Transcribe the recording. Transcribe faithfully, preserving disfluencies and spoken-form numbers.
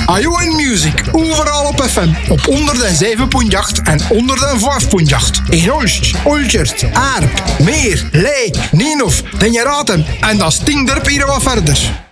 Iowa Music, overal op F M. Op honderdzeven komma acht en honderdvijf komma acht. In Olst, Olchert, Aarp, Meer, Leek, Ninov, Den je raadt hem. En dat stinkt er hier wat verder.